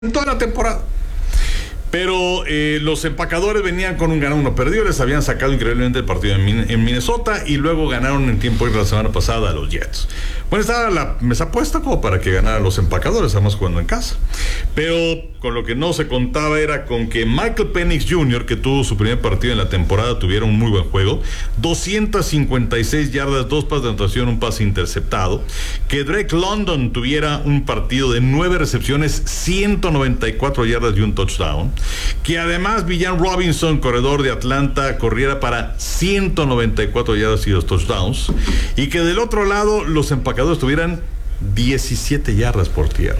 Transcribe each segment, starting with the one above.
en toda la temporada. Pero los empacadores venían con un ganado, uno perdido. Les habían sacado increíblemente el partido en Minnesota y luego ganaron en tiempo extra la semana pasada a los Jets. Bueno, estaba la mesa puesta como para que ganaran los empacadores, además jugando en casa. Pero con lo que no se contaba era con que Michael Penix Jr., que tuvo su primer partido en la temporada, tuviera un muy buen juego, 256 yardas, 2 pases de anotación, un pase interceptado. Que Drake London tuviera un partido de 9 recepciones, 194 yardas y un touchdown. Que además Villan Robinson, corredor de Atlanta, corriera para 194 yardas y 2 touchdowns. Y que del otro lado los empacadores tuvieran 17 yardas por tierra.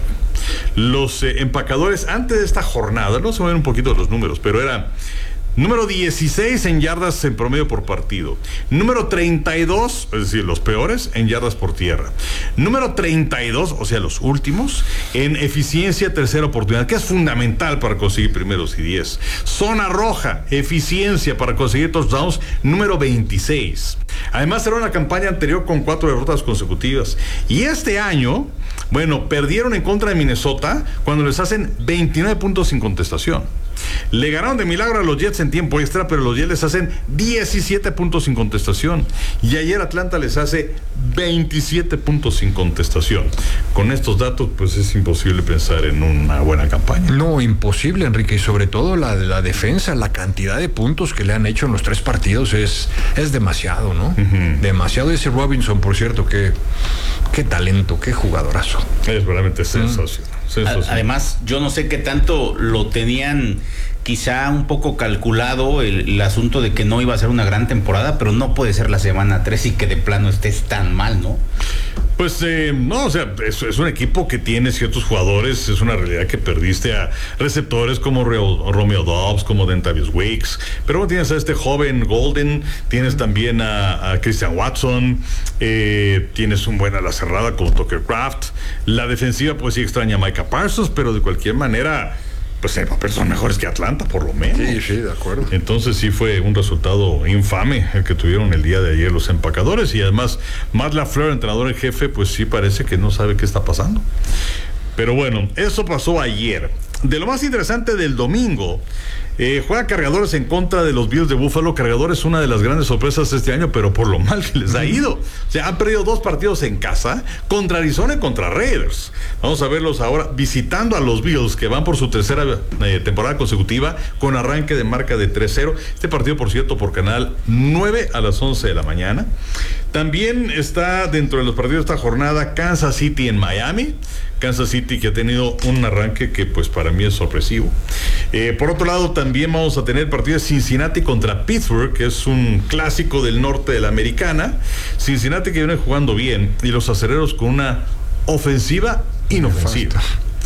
Los empacadores antes de esta jornada, no se ven un poquito los números, pero era número 16 en yardas en promedio por partido. Número 32, es decir, los peores, en yardas por tierra. Número 32, o sea, los últimos, en eficiencia tercera oportunidad, que es fundamental para conseguir primeros y 10. Zona roja, eficiencia para conseguir touchdowns, número 26. Además, era una campaña anterior con 4 derrotas consecutivas. Y este año, bueno, perdieron en contra de Minnesota cuando les hacen 29 puntos sin contestación. Le ganaron de milagro a los Jets en tiempo extra, pero los Jets les hacen 17 puntos sin contestación. Y ayer Atlanta les hace 27 puntos sin contestación. Con estos datos, pues es imposible pensar en una buena campaña. No, imposible, Enrique. Y sobre todo la defensa, la cantidad de puntos que le han hecho en los 3 partidos es demasiado, ¿no? Uh-huh. Demasiado. Ese Robinson, por cierto, qué talento, qué jugadorazo. Es realmente sensacional. Además, yo no sé qué tanto lo tenían quizá un poco calculado el asunto de que no iba a ser una gran temporada, pero no puede ser la semana 3 y que de plano estés tan mal, ¿no? Pues no, o sea, es un equipo que tiene ciertos jugadores. Es una realidad que perdiste a receptores como Romeo Doubs, como Dentavius Weeks, pero bueno, tienes a este joven Golden, tienes también a Christian Watson, tienes un buen ala cerrada como Tucker Kraft. La defensiva pues sí extraña a Micah Parsons, pero de cualquier manera pues en papel son mejores que Atlanta, por lo menos. Sí, de acuerdo. Entonces sí fue un resultado infame el que tuvieron el día de ayer los empacadores. Y además, Matt LaFleur, entrenador en jefe, pues sí parece que no sabe qué está pasando. Pero bueno, eso pasó ayer. De lo más interesante del domingo, juega Cargadores en contra de los Bills de Buffalo. Cargadores, una de las grandes sorpresas este año, pero por lo mal que les ha ido. O sea, han perdido 2 partidos en casa, contra Arizona y contra Raiders. Vamos a verlos ahora visitando a los Bills, que van por su tercera temporada consecutiva, con arranque de marca de 3-0. Este partido, por cierto, por canal 9 a las 11 de la mañana. También está dentro de los partidos de esta jornada Kansas City en Miami. Kansas City, que ha tenido un arranque que pues para mí es sorpresivo. Por otro lado, también vamos a tener el partido de Cincinnati contra Pittsburgh, que es un clásico del norte de la americana. Cincinnati que viene jugando bien y los acereros con una ofensiva inofensiva.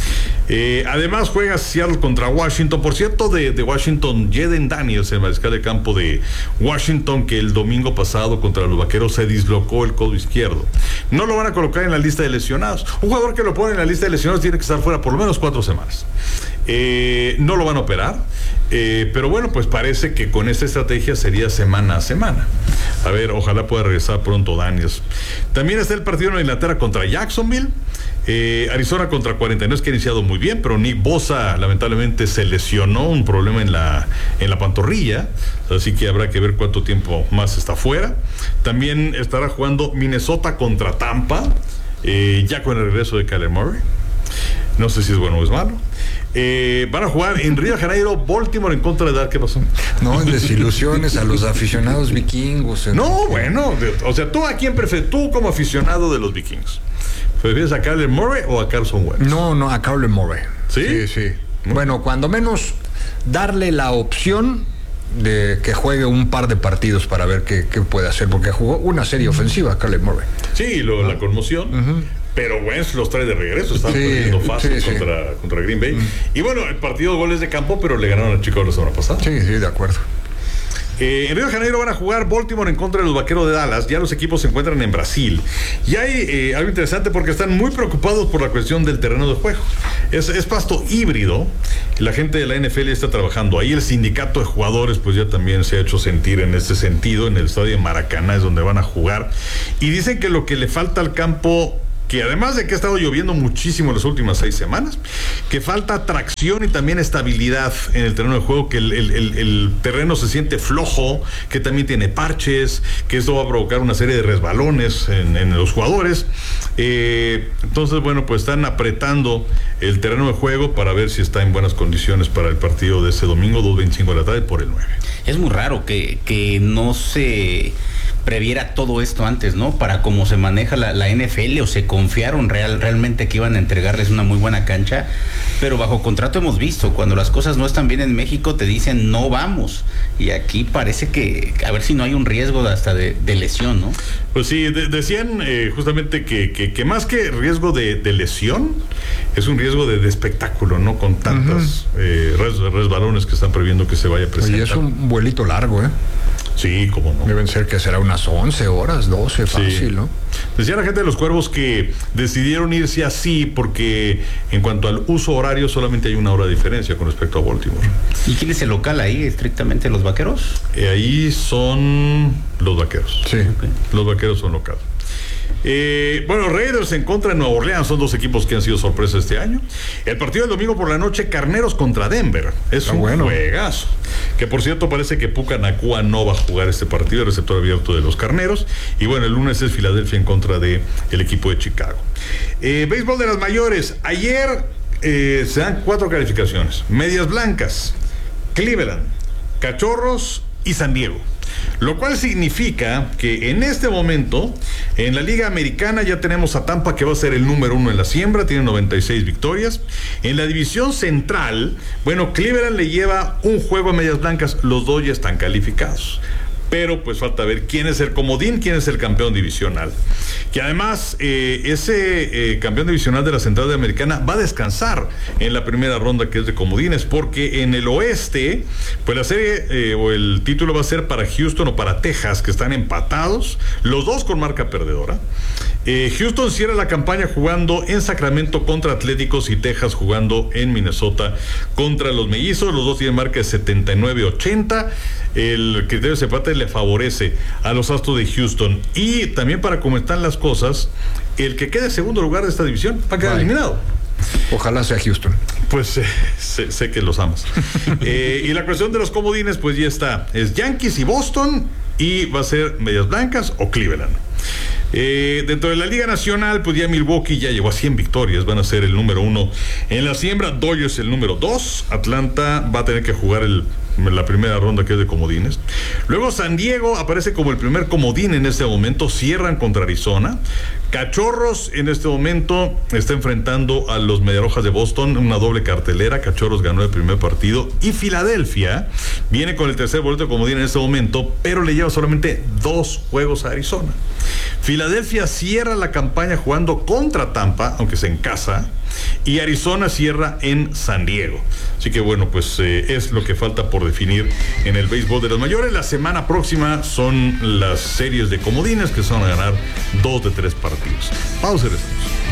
Además juega Seattle contra Washington. Por cierto, de Washington, Jaden Daniels, el mariscal de campo de Washington, que el domingo pasado contra los Vaqueros se dislocó el codo izquierdo. No lo van a colocar en la lista de lesionados. Un jugador que lo pone en la lista de lesionados tiene que estar fuera por lo menos 4 semanas. No lo van a operar, pero bueno, pues parece que con esta estrategia sería semana a semana. A ver, ojalá pueda regresar pronto Daniels. También está el partido en Inglaterra contra Jacksonville. Arizona contra 49, que ha iniciado muy bien, pero Nick Bosa lamentablemente se lesionó, un problema en la pantorrilla, así que habrá que ver cuánto tiempo más está fuera. También estará jugando Minnesota contra Tampa, ya con el regreso de Kyler Murray. No sé si es bueno o es malo. Van a jugar en Río de Janeiro, Baltimore en contra de Dallas. ¿Qué pasó? No, desilusiones a los aficionados vikingos. No, bueno, o sea, ¿tú a quién prefieres? Tú como aficionado de los vikingos, ¿prefieres a Kyler Murray o a Carson Wentz? No, a Kyler Murray. ¿Sí? Sí. Bueno, cuando menos darle la opción de que juegue un par de partidos para ver qué puede hacer, porque jugó una serie ofensiva Kyler Murray. Sí, la conmoción. Uh-huh. Pero Wentz los trae de regreso, están perdiendo fácil contra Green Bay. Y bueno, el partido de goles de campo, pero le ganaron a Chicago la semana pasada. Sí, de acuerdo. En Río de Janeiro van a jugar Baltimore en contra de los Vaqueros de Dallas. Ya los equipos se encuentran en Brasil. Y hay algo interesante porque están muy preocupados por la cuestión del terreno de juego. Es pasto híbrido. La gente de la NFL está trabajando ahí. El sindicato de jugadores pues ya también se ha hecho sentir en este sentido. En el estadio de Maracaná es donde van a jugar. Y dicen que lo que le falta al campo que además de que ha estado lloviendo muchísimo las últimas 6 semanas, que falta tracción y también estabilidad en el terreno de juego, que el terreno se siente flojo, que también tiene parches, que esto va a provocar una serie de resbalones en los jugadores. Entonces, bueno, pues están apretando el terreno de juego para ver si está en buenas condiciones para el partido de ese domingo, 2:25 de la tarde, por el 9. Es muy raro que no se previera todo esto antes, ¿no? Para cómo se maneja la NFL, o se confiaron realmente que iban a entregarles una muy buena cancha, pero bajo contrato hemos visto, cuando las cosas no están bien en México te dicen no vamos, y aquí parece que a ver si no hay un riesgo hasta de lesión, ¿no? Pues sí, decían justamente que más que riesgo de lesión, es un riesgo de espectáculo, ¿no? Con tantas resbalones que están previendo que se vaya a presentar. Oye, es un vuelito largo, ¿eh? Sí, cómo no. Deben ser que será unas 11 horas, 12, fácil, sí. ¿No? Decía la gente de los Cuervos que decidieron irse así porque en cuanto al uso horario solamente hay 1 hora de diferencia con respecto a Baltimore. ¿Y quién es el local ahí, estrictamente, los Vaqueros? Ahí son los Vaqueros. Sí. Okay. Los Vaqueros son local. Bueno, Raiders en contra de Nueva Orleans son 2 equipos que han sido sorpresa este año. El partido del domingo por la noche, Carneros contra Denver. Es un juegazo. Que por cierto parece que Puka Nacua no va a jugar este partido, el receptor abierto de los Carneros. Y bueno, el lunes es Filadelfia en contra de el equipo de Chicago. Béisbol de las mayores. Ayer se dan 4 calificaciones. Medias Blancas, Cleveland, Cachorros y San Diego. Lo cual significa que en este momento en la Liga Americana ya tenemos a Tampa, que va a ser el número 1 en la siembra, tiene 96 victorias. En la división central, bueno, Cleveland le lleva un juego a Medias Blancas, los 2 ya están calificados. Pero pues falta ver quién es el comodín, quién es el campeón divisional. Que además ese campeón divisional de la Central de Americana va a descansar en la primera ronda, que es de comodines, porque en el oeste pues la serie o el título va a ser para Houston o para Texas, que están empatados, los 2 con marca perdedora. Houston cierra la campaña jugando en Sacramento contra Atléticos y Texas jugando en Minnesota contra los Mellizos. Los 2 tienen marca de 79-80. El criterio de desempate le favorece a los Astros de Houston. Y también, para cómo están las cosas, el que quede en segundo lugar de esta división va a quedar eliminado. Ojalá sea Houston. Pues sé que los amas. Y la cuestión de los comodines, pues ya está. Es Yankees y Boston, y va a ser Medias Blancas o Cleveland. Dentro de la Liga Nacional, pues ya Milwaukee ya llegó a 100 victorias, van a ser el número 1 en la siembra. Dodgers el número 2. Atlanta va a tener que jugar la primera ronda, que es de comodines. Luego San Diego aparece como el primer comodín en este momento, cierran contra Arizona. Cachorros en este momento está enfrentando a los Mediarrojas de Boston, una doble cartelera. Cachorros ganó el primer partido, y Filadelfia viene con el tercer boleto de comodín en este momento, pero le lleva solamente 2 juegos a Arizona. Filadelfia cierra la campaña jugando contra Tampa, aunque sea en casa, y Arizona cierra en San Diego. Así que bueno, pues es lo que falta por definir en el béisbol de los mayores. La semana próxima son las series de comodines, que son a ganar 2 de 3 partidos. Pausa y regresamos.